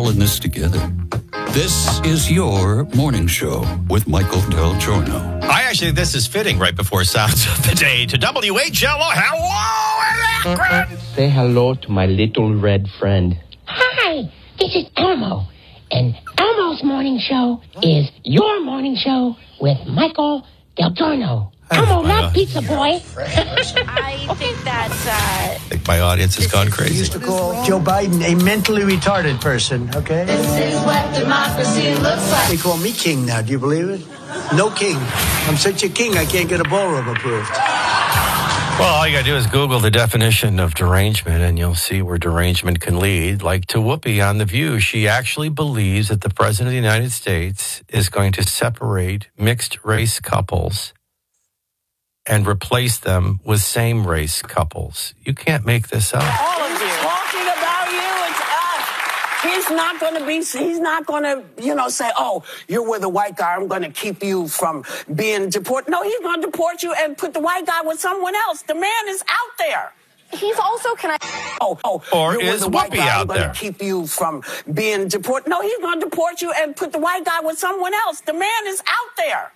all in this together. This is your morning show with Michael Del Giorno. I actually think this is fitting right before Sounds of the Day to WHLO. Hello, Akron! Say hello to my little red friend. Hi, this is Elmo. And Elmo's morning show is your morning show with Michael Del Giorno. Elmo, not Pizza Boy. I think that's... I think my audience has gone crazy. We used to call Joe Biden a mentally retarded person, okay? This is what democracy looks like. They call me king now, do you believe it? No king. I'm such a king, I can't get a ballroom approved. Well, all you got to do is Google the definition of derangement, and you'll see where derangement can lead. Like to Whoopi on The View, she actually believes that the President of the United States is going to separate mixed-race couples and replace them with same-race couples. You can't make this up. All of you. Talking about you, it's us. He's not going to, say, oh, you're with a white guy, I'm going to keep you from being deported. No, he's going to deport you and put the white guy with someone else. The man is out there. He's also, Or is Whoopi out there? I'm going to keep you from being deported. No, he's going to deport you and put the white guy with someone else. The man is out there.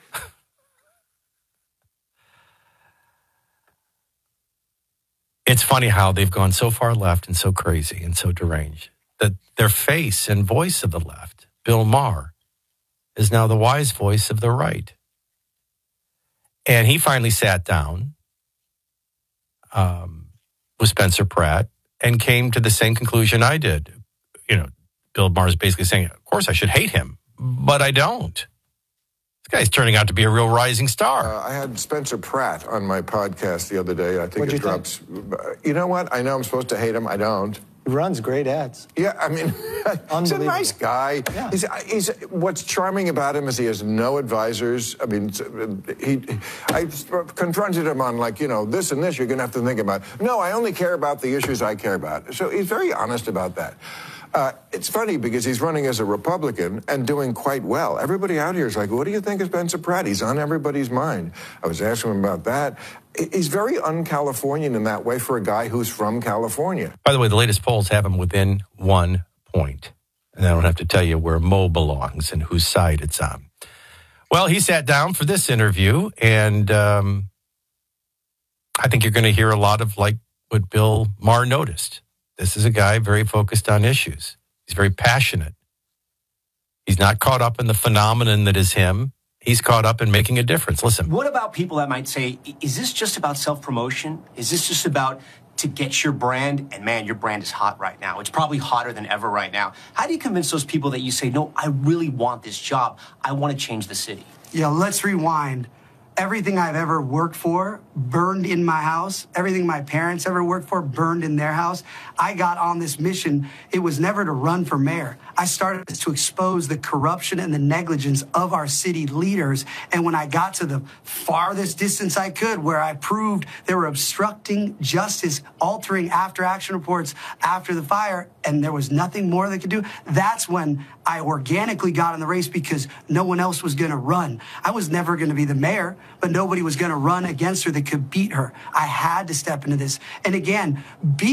It's funny how they've gone so far left and so crazy and so deranged that their face and voice of the left, Bill Maher, is now the wise voice of the right. And he finally sat down with Spencer Pratt and came to the same conclusion I did. Bill Maher is basically saying, of course I should hate him, but I don't. This guy's turning out to be a real rising star. I had Spencer Pratt on my podcast the other day. I think What'd it drops. You know what? I know I'm supposed to hate him. I don't. He runs great ads. Yeah, I mean, he's a nice guy. Yeah. He's what's charming about him is he has no advisors. I mean, I confronted him on this and this you're going to have to think about. No, I only care about the issues I care about. So he's very honest about that. It's funny because he's running as a Republican and doing quite well. Everybody out here is like, what do you think of Spencer Pratt? He's on everybody's mind. I was asking him about that. He's very un-Californian in that way for a guy who's from California. By the way, the latest polls have him within 1 point. And I don't have to tell you where Mo belongs and whose side it's on. Well, he sat down for this interview, and I think you're going to hear a lot of what Bill Maher noticed. This is a guy very focused on issues. He's very passionate. He's not caught up in the phenomenon that is him. He's caught up in making a difference. Listen. What about people that might say, is this just about self-promotion? Is this just about to get your brand? And man, your brand is hot right now. It's probably hotter than ever right now. How do you convince those people that you say, no, I really want this job. I want to change the city? Yeah, let's rewind. Everything I've ever worked for burned in my house. Everything my parents ever worked for burned in their house. I got on this mission. It was never to run for mayor. I started to expose the corruption and the negligence of our city leaders. And when I got to the farthest distance I could, where I proved they were obstructing justice, altering after action reports after the fire, and there was nothing more they could do, that's when I organically got in the race because no one else was going to run. I was never going to be the mayor, but nobody was going to run against her that could beat her. I had to step into this. And again,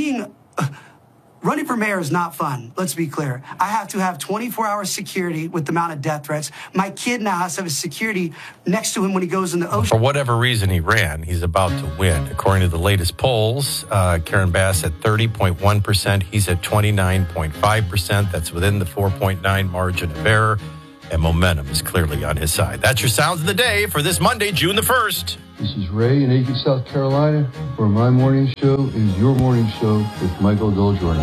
running for mayor is not fun. Let's be clear. I have to have 24-hour security with the amount of death threats. My kid now has to have a security next to him when he goes in the ocean. For whatever reason he ran, he's about to win. According to the latest polls, Karen Bass at 30.1%. He's at 29.5%. That's within the 4.9 margin of error. And momentum is clearly on his side. That's your Sounds of the Day for this Monday, June the 1st. This is Ray in Aiken, South Carolina, where my morning show is your morning show with Michael Del Giorno.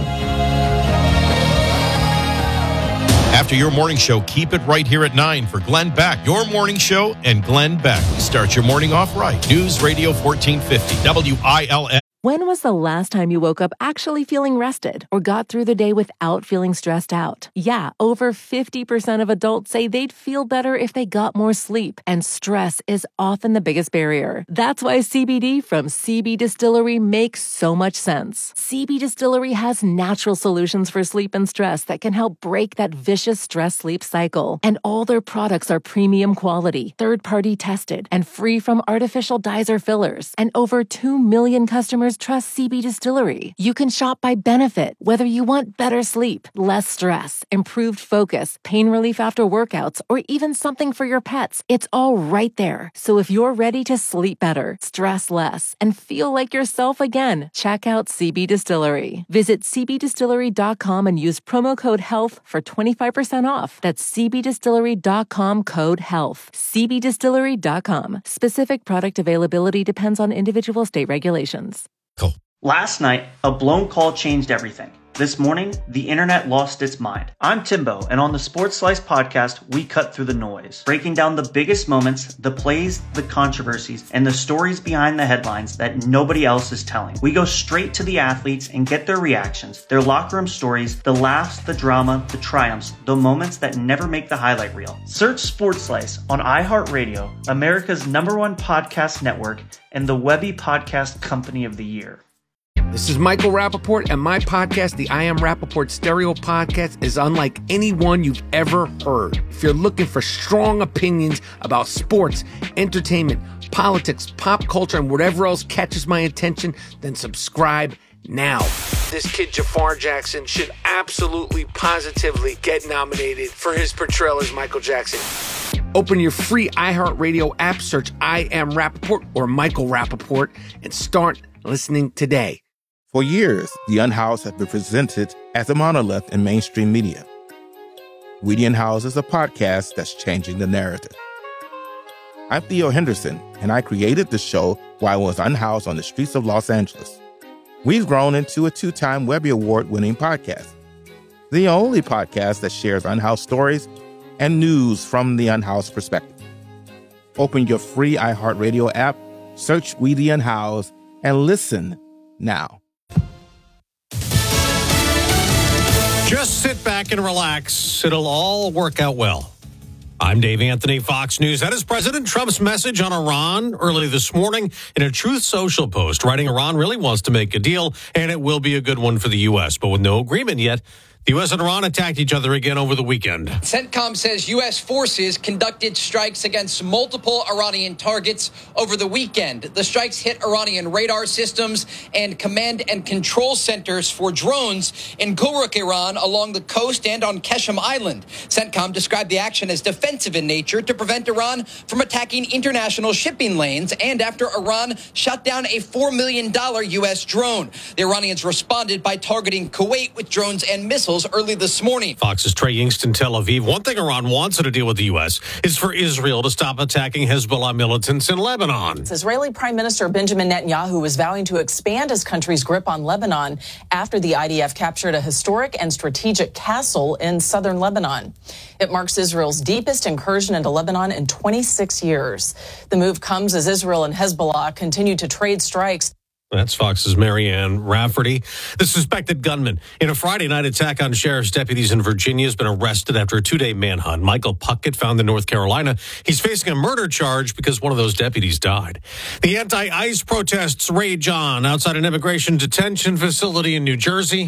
After your morning show, keep it right here at 9 for Glenn Beck. Your morning show and Glenn Beck. Start your morning off right. News Radio 1450, WILS. When was the last time you woke up actually feeling rested or got through the day without feeling stressed out? Yeah, over 50% of adults say they'd feel better if they got more sleep, and stress is often the biggest barrier. That's why CBD from CB Distillery makes so much sense. CB Distillery has natural solutions for sleep and stress that can help break that vicious stress-sleep cycle. And all their products are premium quality, third-party tested, and free from artificial dyes or fillers. And over 2 million customers customers trust CB Distillery. You can shop by benefit, whether you want better sleep, less stress, improved focus, pain relief after workouts, or even something for your pets. It's all right there. So if you're ready to sleep better, stress less, and feel like yourself again, check out CB Distillery. Visit cbdistillery.com and use promo code HEALTH for 25% off. That's cbdistillery.com, code HEALTH. cbdistillery.com. Specific product availability depends on individual state regulations. Last night, a blown call changed everything. This morning, the internet lost its mind. I'm Timbo, and on the Sports Slice podcast, we cut through the noise, breaking down the biggest moments, the plays, the controversies, and the stories behind the headlines that nobody else is telling. We go straight to the athletes and get their reactions, their locker room stories, the laughs, the drama, the triumphs, the moments that never make the highlight reel. Search Sports Slice on iHeartRadio, America's #1 podcast network, and the Webby Podcast Company of the Year. This is Michael Rappaport, and my podcast, the I Am Rappaport Stereo Podcast, is unlike any one you've ever heard. If you're looking for strong opinions about sports, entertainment, politics, pop culture, and whatever else catches my attention, then subscribe now. This kid Jafar Jackson should absolutely, positively get nominated for his portrayal as Michael Jackson. Open your free iHeartRadio app, search I Am Rappaport or Michael Rappaport, and start listening today. For years, The Unhoused has been presented as a monolith in mainstream media. We the Unhoused is a podcast that's changing the narrative. I'm Theo Henderson, and I created the show while I was unhoused on the streets of Los Angeles. We've grown into a 2-time Webby Award-winning podcast, the only podcast that shares unhoused stories and news from the unhoused perspective. Open your free iHeartRadio app, search We the Unhoused, and listen now. Just sit back and relax. It'll all work out well. I'm Dave Anthony, Fox News. That is President Trump's message on Iran early this morning in a Truth Social post, writing Iran really wants to make a deal, and it will be a good one for the U.S., but with no agreement yet. The U.S. and Iran attacked each other again over the weekend. CENTCOM says U.S. forces conducted strikes against multiple Iranian targets over the weekend. The strikes hit Iranian radar systems and command and control centers for drones in Gulrukh, Iran, along the coast and on Keshem Island. CENTCOM described the action as defensive in nature to prevent Iran from attacking international shipping lanes and after Iran shot down a $4 million U.S. drone. The Iranians responded by targeting Kuwait with drones and missiles early this morning. Fox's Trey Yingst, Tel Aviv. One thing Iran wants in a deal with the U.S. is for Israel to stop attacking Hezbollah militants in Lebanon. Israeli Prime Minister Benjamin Netanyahu was vowing to expand his country's grip on Lebanon after the IDF captured a historic and strategic castle in southern Lebanon. It marks Israel's deepest incursion into Lebanon in 26 years. The move comes as Israel and Hezbollah continue to trade strikes. That's Fox's Marianne Rafferty. The suspected gunman in a Friday night attack on sheriff's deputies in Virginia has been arrested after a 2-day manhunt. Michael Puckett found in North Carolina. He's facing a murder charge because one of those deputies died. The anti-ICE protests rage on outside an immigration detention facility in New Jersey,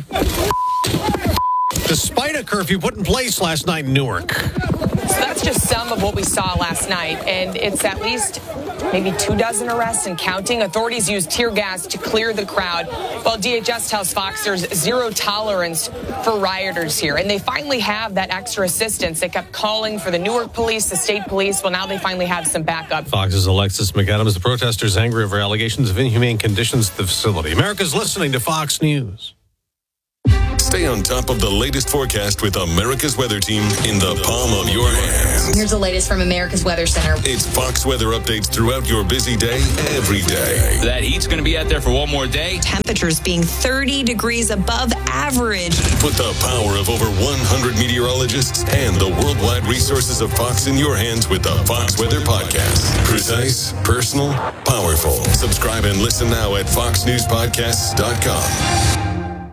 despite a curfew put in place last night in Newark. So that's just some of what we saw last night, and it's at least maybe 24 arrests and counting. Authorities used tear gas to clear the crowd, while DHS tells Fox there's zero tolerance for rioters here. And they finally have that extra assistance. They kept calling for the Newark police, the state police. Well, now they finally have some backup. Fox's Alexis McAdams. The protesters angry over allegations of inhumane conditions at the facility. America's listening to Fox News. Stay on top of the latest forecast with America's Weather Team in the palm of your hand. Here's the latest from America's Weather Center. It's Fox weather updates throughout your busy day, every day. That heat's going to be out there for one more day. Temperatures being 30 degrees above average. Put the power of over 100 meteorologists and the worldwide resources of Fox in your hands with the Fox Weather Podcast. Precise, personal, powerful. Subscribe and listen now at foxnewspodcasts.com.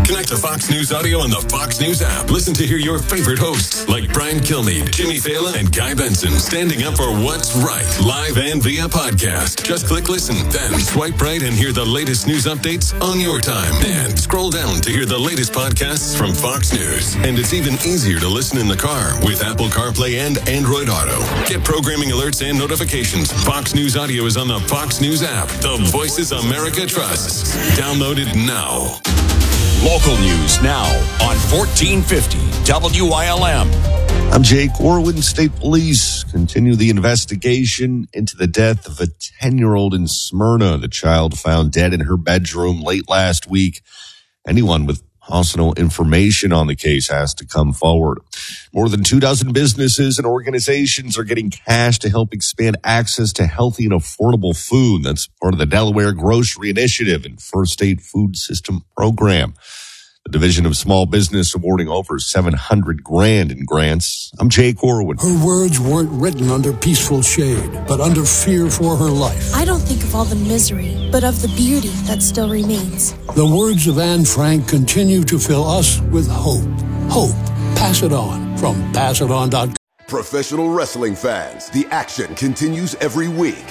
Connect to Fox News Audio on the Fox News app. Listen to hear your favorite hosts like Brian Kilmeade, Jimmy Fallon, and Guy Benson standing up for what's right, live and via podcast. Just click listen, then swipe right and hear the latest news updates on your time. And scroll down to hear the latest podcasts from Fox News. And it's even easier to listen in the car with Apple CarPlay and Android Auto. Get programming alerts and notifications. Fox News Audio is on the Fox News app. The voices America trusts. Download it now. Local news now on 1450 WILM. I'm Jake Orwin. State police continue the investigation into the death of a 10-year-old in Smyrna. The child found dead in her bedroom late last week. Anyone with possible information on the case has to come forward. More than 24 businesses and organizations are getting cash to help expand access to healthy and affordable food. That's part of the Delaware Grocery Initiative and First State Food System Program. The Division of Small Business awarding over $700,000 in grants. I'm Jake Orwin. Her words weren't written under peaceful shade, but under fear for her life. I don't think of all the misery, but of the beauty that still remains. The words of Anne Frank continue to fill us with hope. Hope. Pass it on from PassItOn.com. Professional wrestling fans, the action continues every week.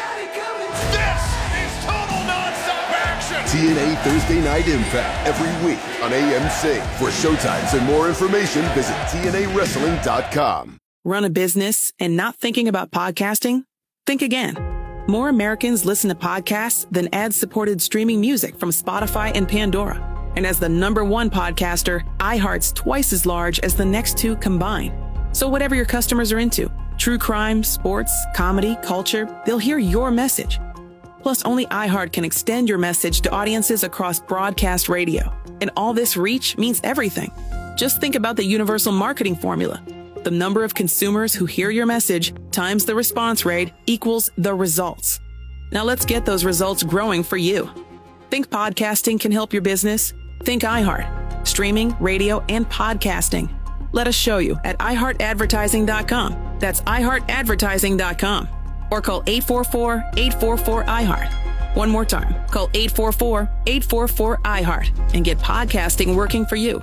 TNA Thursday Night Impact every week on AMC. For showtimes and more information, visit TNAWrestling.com. Run a business and not thinking about podcasting? Think again. More Americans listen to podcasts than ad-supported streaming music from Spotify and Pandora. And as the #1 podcaster, iHeart's twice as large as the next two combined. So whatever your customers are into, true crime, sports, comedy, culture, they'll hear your message. Plus, only iHeart can extend your message to audiences across broadcast radio. And all this reach means everything. Just think about the universal marketing formula. The number of consumers who hear your message times the response rate equals the results. Now let's get those results growing for you. Think podcasting can help your business? Think iHeart. Streaming, radio, and podcasting. Let us show you at iHeartAdvertising.com. That's iHeartAdvertising.com. Or call 844-844-iHeart. One more time, call 844-844-iHeart and get podcasting working for you.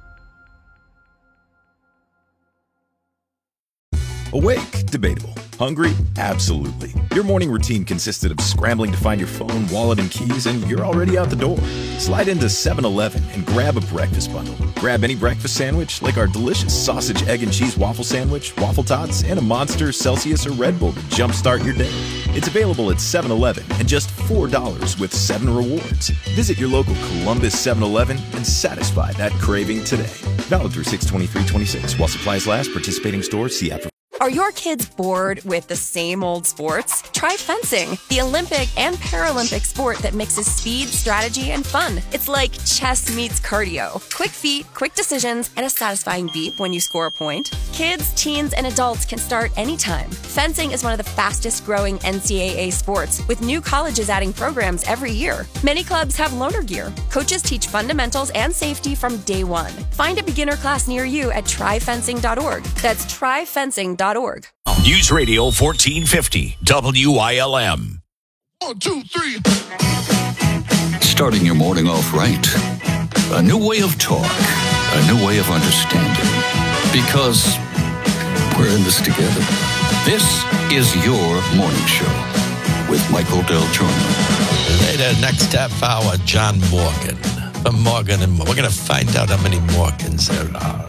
Awake? Debatable. Hungry? Absolutely. Your morning routine consisted of scrambling to find your phone, wallet, and keys, and you're already out the door. Slide into 7-Eleven and grab a breakfast bundle. Grab any breakfast sandwich, like our delicious sausage, egg, and cheese waffle sandwich, waffle tots, and a Monster, Celsius, or Red Bull to jumpstart your day. It's available at 7-Eleven and just $4 with 7 rewards. Visit your local Columbus 7-Eleven and satisfy that craving today. Valid through 6/23/26. While supplies last, participating stores, see app. Are your kids bored with the same old sports? Try fencing, the Olympic and Paralympic sport that mixes speed, strategy, and fun. It's like chess meets cardio. Quick feet, quick decisions, and a satisfying beep when you score a point. Kids, teens, and adults can start anytime. Fencing is one of the fastest growing NCAA sports, with new colleges adding programs every year. Many clubs have loaner gear. Coaches teach fundamentals and safety from day one. Find a beginner class near you at tryfencing.org. That's tryfencing.org. News Radio 1450 WILM. 1, 2, 3. Starting your morning off right. A new way of talk. A new way of understanding. Because we're in this together. This is your morning show with Michael Del Giorno. Later, next half hour, John Morgan. From Morgan and Morgan. We're going to find out how many Morgans there are.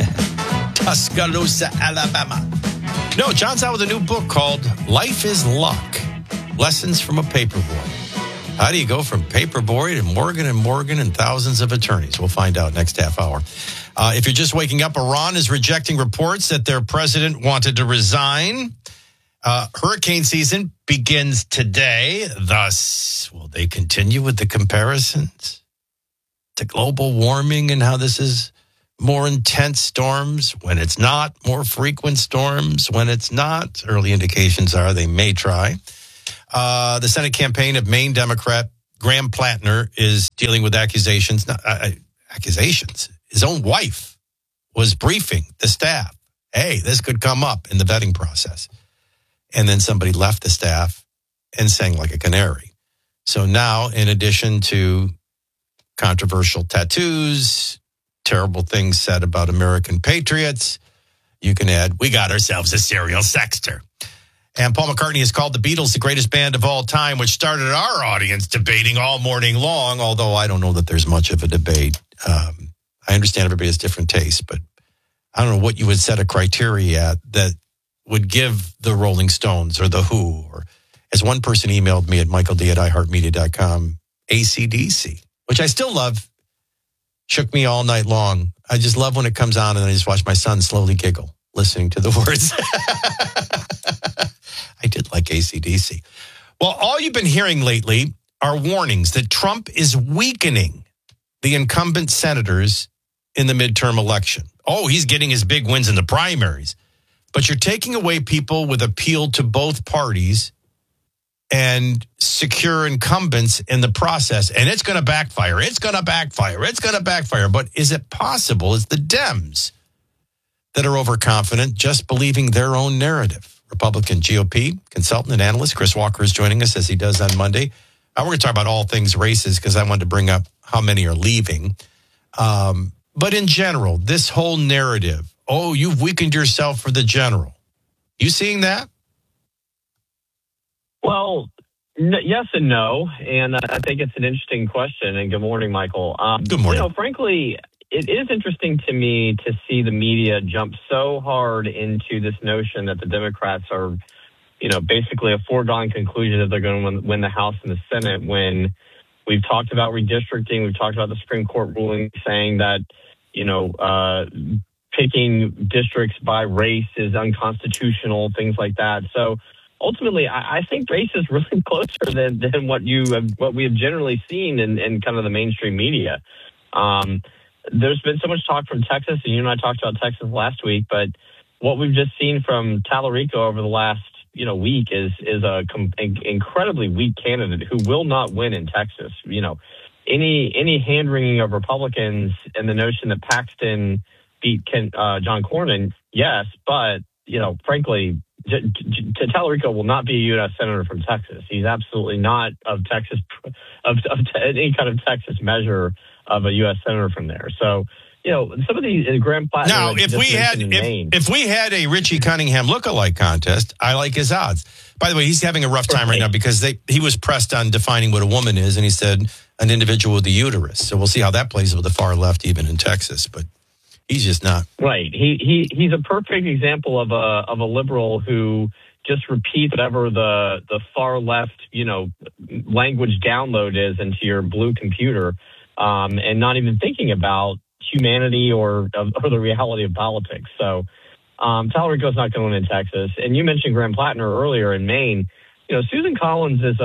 Tuscaloosa, Alabama. No, John's out with a new book called Life is Luck. Lessons from a Paperboy. How do you go from Paperboy to Morgan and Morgan and thousands of attorneys? We'll find out next half hour. If you're just waking up, Iran is rejecting reports that their president wanted to resign. Hurricane season begins today. Thus, will they continue with the comparisons to global warming and how this is more intense storms when it's not, more frequent storms when it's not? Early indications are they may try. The Senate campaign of Maine Democrat Graham Plattner is dealing with accusations. His own wife was briefing the staff. Hey, this could come up in the vetting process. And then somebody left the staff and sang like a canary. So now, in addition to controversial tattoos, terrible things said about American patriots. You can add, we got ourselves a serial sexter. And Paul McCartney has called the Beatles the greatest band of all time, which started our audience debating all morning long, although I don't know that there's much of a debate. I understand everybody has different tastes, but I don't know what you would set a criteria at that would give the Rolling Stones or the Who, or as one person emailed me at michaeld@iheartmedia.com, AC/DC, which I still love. Shook me all night long. I just love when it comes on and I just watch my son slowly giggle listening to the words. I did like AC/DC. Well, all you've been hearing lately are warnings that Trump is weakening the incumbent senators in the midterm election. Oh, he's getting his big wins in the primaries. But you're taking away people with appeal to both parties and secure incumbents in the process. And it's going to backfire. It's going to backfire. It's going to backfire. But is it possible it's the Dems that are overconfident, just believing their own narrative? Republican GOP consultant and analyst Chris Walker is joining us as he does on Monday. We're going to talk about all things races because I wanted to bring up how many are leaving. But in general, this whole narrative, oh, you've weakened yourself for the general. You seeing that? Well, yes and no. And I think it's an interesting question. And good morning, Michael. Good morning. Frankly, it is interesting to me to see the media jump so hard into this notion that the Democrats are, basically a foregone conclusion that they're going to win the House and the Senate, when we've talked about redistricting. We've talked about the Supreme Court ruling saying that, picking districts by race is unconstitutional, things like that. So ultimately, I think race is really closer than what we have generally seen in kind of the mainstream media. There's been so much talk from Texas, and you and I talked about Texas last week, but what we've just seen from Tallarico over the last week is a incredibly weak candidate who will not win in Texas. Any hand-wringing of Republicans and the notion that Paxton beat John Cornyn, yes, but frankly, Tallarico will not be a U.S. senator from Texas. He's absolutely not of Texas, of any kind of Texas measure of a U.S. senator from there. So, some of these Graham Plattner. Now, if we had a Richie Cunningham lookalike contest, I like his odds. By the way, he's having a rough time right now because he was pressed on defining what a woman is, and he said an individual with a uterus. So we'll see how that plays with the far left, even in Texas. But he's just not right. He's a perfect example of a liberal who just repeats whatever the far left language download is into your blue computer, and not even thinking about humanity or the reality of politics. So Tallarico's not going in Texas. And you mentioned Graham Plattner earlier in Maine. Susan Collins is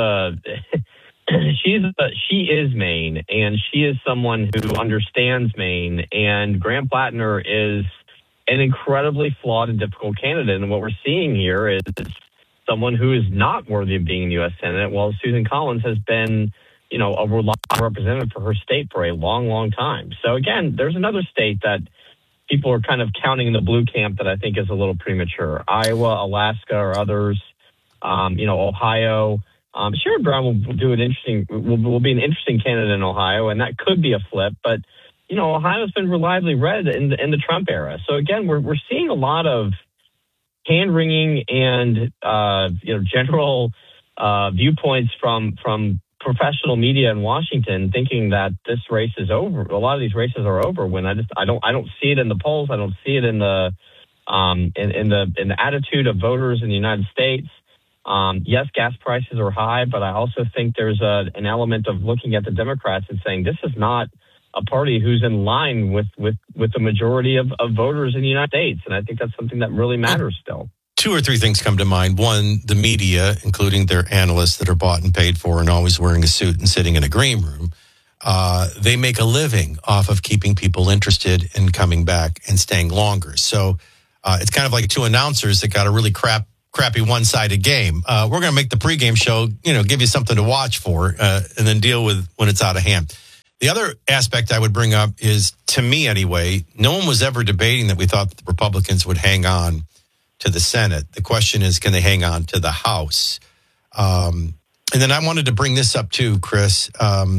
she is Maine, and she is someone who understands Maine. And Graham Plattner is an incredibly flawed and difficult candidate. And what we're seeing here is someone who is not worthy of being in the U.S. Senate, while Susan Collins has been, a reliable representative for her state for a long, long time. So again, there's another state that people are kind of counting in the blue camp that I think is a little premature. Iowa, Alaska, or others, Ohio. Sherrod Brown will be an interesting candidate in Ohio, and that could be a flip. But Ohio's been reliably red in the Trump era. So again, we're seeing a lot of hand wringing and general viewpoints from professional media in Washington, thinking that this race is over. A lot of these races are over. When I don't see it in the polls. I don't see it in the attitude of voters in the United States. Yes, gas prices are high, but I also think there's an element of looking at the Democrats and saying this is not a party who's in line with the majority of voters in the United States. And I think that's something that really matters still. Two or three things come to mind. One, the media, including their analysts that are bought and paid for and always wearing a suit and sitting in a green room, they make a living off of keeping people interested in coming back and staying longer. So it's kind of like two announcers that got a really crappy one-sided game. We're going to make the pregame show, give you something to watch for, and then deal with when it's out of hand. The other aspect I would bring up is, to me anyway, no one was ever debating that we thought that the Republicans would hang on to the Senate. The question is, can they hang on to the House? And then I wanted to bring this up too, Chris.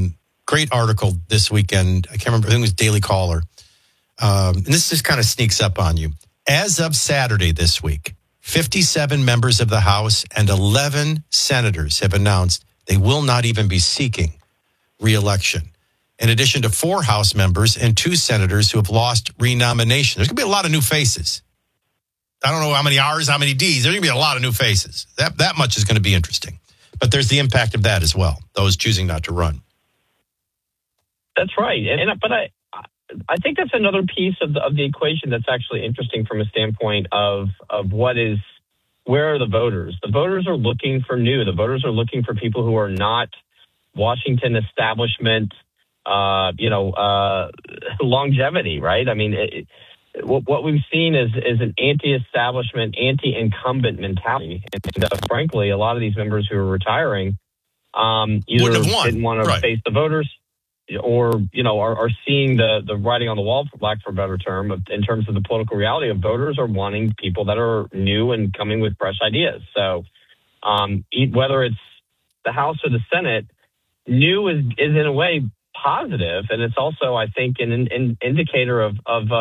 great article this weekend. I can't remember. I think it was Daily Caller. And this just kind of sneaks up on you. As of Saturday this week, 57 members of the House and 11 senators have announced they will not even be seeking re-election. In addition to 4 House members and 2 senators who have lost renomination. There's going to be a lot of new faces. I don't know how many R's, how many D's. There's going to be a lot of new faces. That much is going to be interesting. But there's the impact of that as well, those choosing not to run. That's right. But I think that's another piece of the equation that's actually interesting from a standpoint of where are the voters? The voters are looking for new. The voters are looking for people who are not Washington establishment, longevity, right? I mean, what we've seen is an anti-establishment, anti-incumbent mentality. And frankly, a lot of these members who are retiring either didn't want to face the voters, or are seeing the writing on the wall, for lack of a better term, in terms of the political reality of voters are wanting people that are new and coming with fresh ideas. So whether it's the House or the Senate, new is in a way positive, and it's also, I think, an indicator of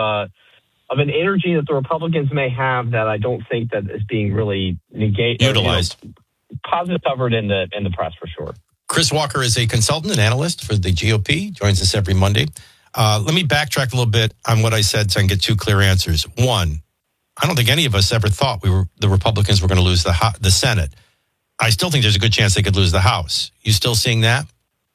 an energy that the Republicans may have that I don't think that is being really utilized, positive covered in the press for sure. Chris Walker is a consultant and analyst for the GOP, joins us every Monday. Let me backtrack a little bit on what I said so I can get 2 clear answers. One, I don't think any of us ever thought the Republicans were going to lose the Senate. I still think there's a good chance they could lose the House. You still seeing that?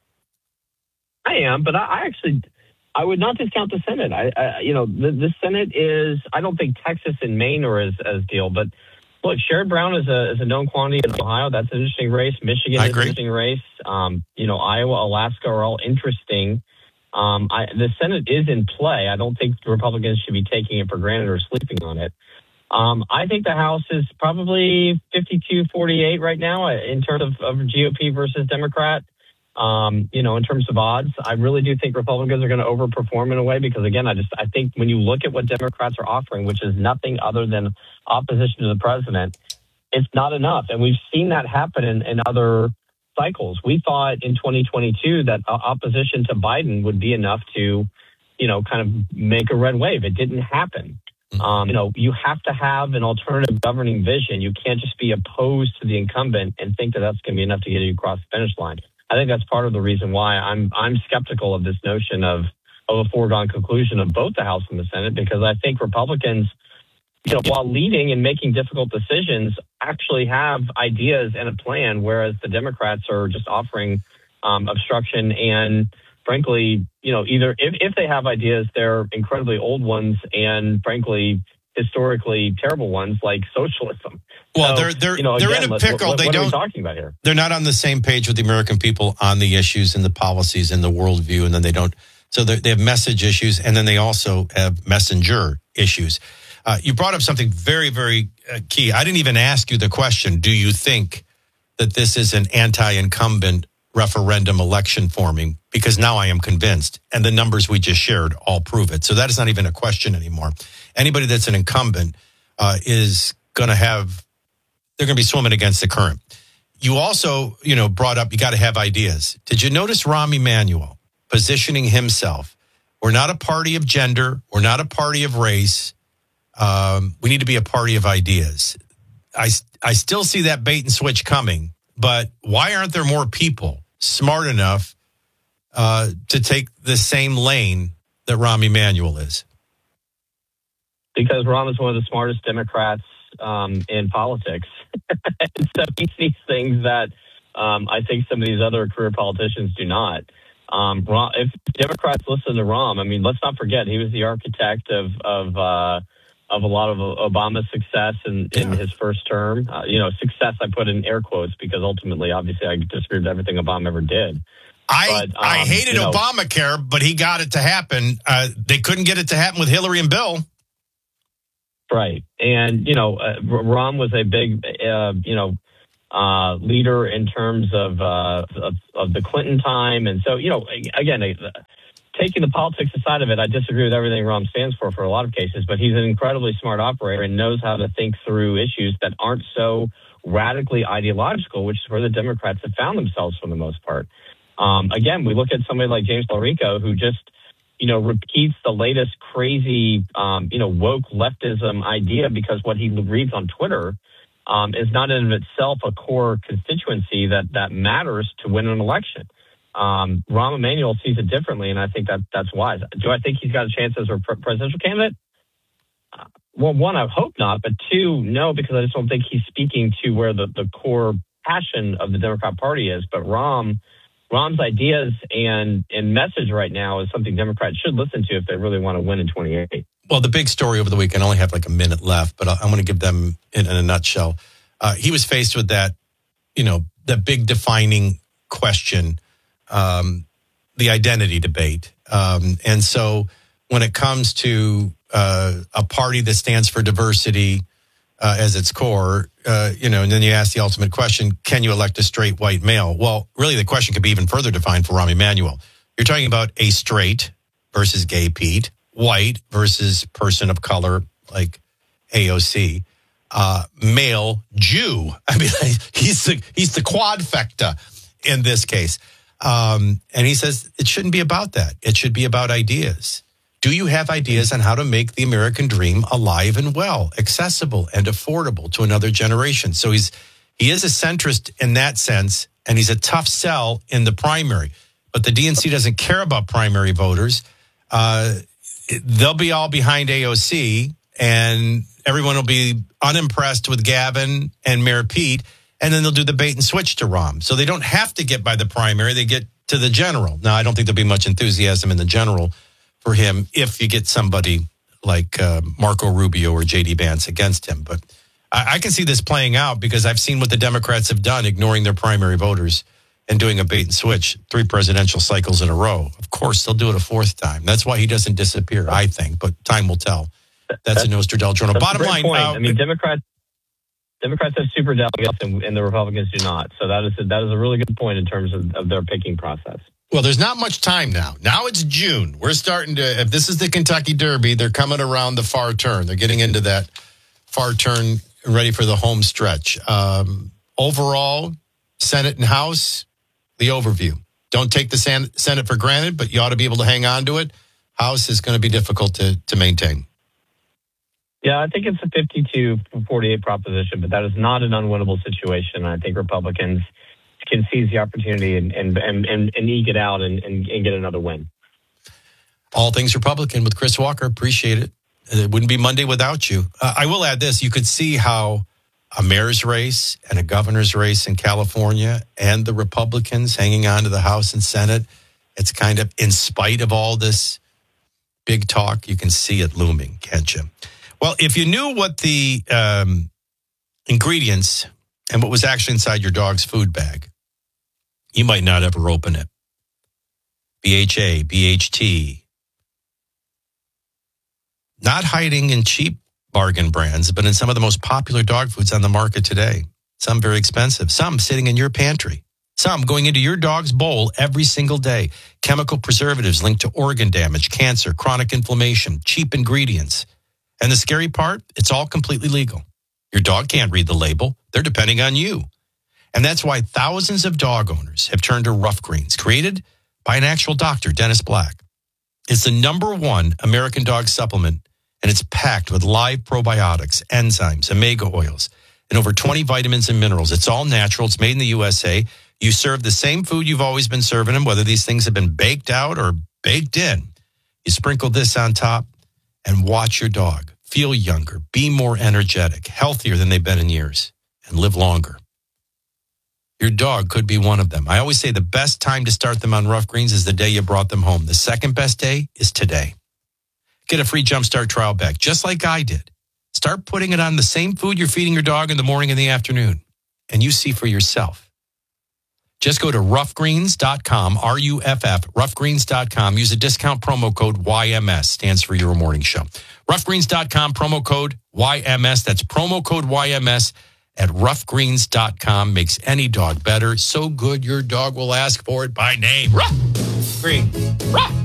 I am, but I would not discount the Senate. The Senate is, I don't think Texas and Maine are as deal, but look, Sherrod Brown is a known quantity in Ohio. That's an interesting race. Michigan is an interesting race. Iowa, Alaska are all interesting. The Senate is in play. I don't think the Republicans should be taking it for granted or sleeping on it. I think the House is probably 52-48 right now in terms of GOP versus Democrat. In terms of odds, I really do think Republicans are going to overperform in a way because, again, I think when you look at what Democrats are offering, which is nothing other than opposition to the president, it's not enough. And we've seen that happen in other cycles. We thought in 2022 that opposition to Biden would be enough to, kind of make a red wave. It didn't happen. You have to have an alternative governing vision. You can't just be opposed to the incumbent and think that that's going to be enough to get you across the finish line. I think that's part of the reason why I'm skeptical of this notion of a foregone conclusion of both the House and the Senate, because I think Republicans, while leading and making difficult decisions, actually have ideas and a plan, whereas the Democrats are just offering obstruction and, frankly, either if they have ideas, they're incredibly old ones and, frankly, historically terrible ones like socialism. Well, they're in a pickle. What are we talking about here? They're not on the same page with the American people on the issues and the policies and the worldview, and then they don't. So they have message issues, and then they also have messenger issues. You brought up something very, very key. I didn't even ask you the question, do you think that this is an anti-incumbent referendum election forming? Because now I am convinced, and the numbers we just shared all prove it. So that is not even a question anymore. Anybody that's an incumbent is going to have, they're going to be swimming against the current. You also, brought up, you got to have ideas. Did you notice Rahm Emanuel positioning himself? We're not a party of gender. We're not a party of race. We need to be a party of ideas. I still see that bait and switch coming, but why aren't there more people smart enough to take the same lane that Rahm Emanuel is? Because Rahm is one of the smartest Democrats in politics. And so he sees things that I think some of these other career politicians do not. If Democrats listen to Rahm, I mean, let's not forget he was the architect of a lot of Obama's success in his first term. Success I put in air quotes because ultimately, obviously, I disagree with everything Obama ever did. I hated Obamacare, but he got it to happen. They couldn't get it to happen with Hillary and Bill. Right. And, Rahm was a big, leader in terms of the Clinton time. And so, again, taking the politics aside of it, I disagree with everything Rahm stands for a lot of cases, but he's an incredibly smart operator and knows how to think through issues that aren't so radically ideological, which is where the Democrats have found themselves for the most part. Again, we look at somebody like James Larico, who just, repeats the latest crazy, woke leftism idea because what he reads on Twitter is not in itself a core constituency that matters to win an election. Rahm Emanuel sees it differently, and I think that's wise. Do I think he's got a chance as a presidential candidate? Well, one, I hope not, but two, no, because I just don't think he's speaking to where the core passion of the Democrat Party is. But Rahm's ideas and message right now is something Democrats should listen to if they really want to win in 2028. Well, the big story over the weekend, I only have like a minute left, but I'm going to give them in a nutshell. He was faced with that, the big defining question, the identity debate. And so when it comes to a party that stands for diversity as its core, and then you ask the ultimate question, can you elect a straight white male? Well, really the question could be even further defined for Rahm Emanuel. You're talking about a straight versus gay Pete, white versus person of color like AOC, male Jew. I mean, he's the quadfecta in this case. And he says it shouldn't be about that. It should be about ideas. Do you have ideas on how to make the American dream alive and well, accessible and affordable to another generation? So he is a centrist in that sense, and he's a tough sell in the primary. But the DNC doesn't care about primary voters. They'll be all behind AOC, and everyone will be unimpressed with Gavin and Mayor Pete, and then they'll do the bait and switch to Rahm. So they don't have to get by the primary. They get to the general. Now, I don't think there'll be much enthusiasm in the general for him if you get somebody like Marco Rubio or J.D. Vance against him. But I can see this playing out because I've seen what the Democrats have done, ignoring their primary voters and doing a bait and switch 3 presidential cycles in a row. Of course, they'll do it a 4th time. That's why he doesn't disappear, I think, but time will tell. That's a Nostradel Journal. Bottom line, I mean, Democrats have super delegates and the Republicans do not. So that is a really good point in terms of their picking process. Well, there's not much time now. Now it's June. We're starting to, if this is the Kentucky Derby, they're coming around the far turn. They're getting into that far turn, ready for the home stretch. Overall, Senate and House, the overview. Don't take the Senate for granted, but you ought to be able to hang on to it. House is going to be difficult to maintain. Yeah, I think it's a 52-48 proposition, but that is not an unwinnable situation. I think Republicans can seize the opportunity and eke it out and get another win. All things Republican with Chris Walker. Appreciate it. It wouldn't be Monday without you. I will add this. You could see how a mayor's race and a governor's race in California and the Republicans hanging on to the House and Senate, it's kind of in spite of all this big talk, you can see it looming, can't you? Well, if you knew what the ingredients and what was actually inside your dog's food bag, you might not ever open it. BHA, BHT. Not hiding in cheap bargain brands, but in some of the most popular dog foods on the market today. Some very expensive, some sitting in your pantry, some going into your dog's bowl every single day. Chemical preservatives linked to organ damage, cancer, chronic inflammation, cheap ingredients. And the scary part, it's all completely legal. Your dog can't read the label. They're depending on you. And that's why thousands of dog owners have turned to Rough Greens, created by an actual doctor, Dennis Black. It's the #1 American dog supplement, and it's packed with live probiotics, enzymes, omega oils, and over 20 vitamins and minerals. It's all natural. It's made in the USA. You serve the same food you've always been serving them, whether these things have been baked out or baked in. You sprinkle this on top and watch your dog feel younger, be more energetic, healthier than they've been in years, and live longer. Your dog could be one of them. I always say the best time to start them on Rough Greens is the day you brought them home. The second best day is today. Get a free Jumpstart trial bag, just like I did. Start putting it on the same food you're feeding your dog in the morning and the afternoon, and you see for yourself. Just go to roughgreens.com, R-U-F-F, roughgreens.com. Use the discount promo code YMS, stands for Your Morning Show. Roughgreens.com, promo code YMS. That's promo code YMS at roughgreens.com. Makes any dog better. So good your dog will ask for it by name. Rough Greens. Rough.